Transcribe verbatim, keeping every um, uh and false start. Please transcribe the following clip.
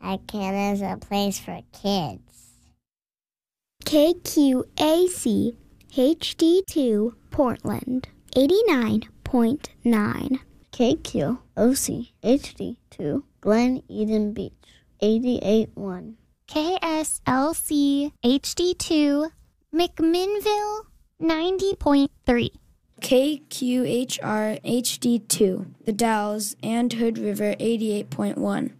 Icana's a place for kids. K Q A C H D two Portland, eighty-nine point nine. K Q O C H D two Glen Eden Beach, eighty-eight point one. K S L C H D two McMinnville, ninety point three. K Q H R H D two The Dalles and Hood River, eighty-eight point one.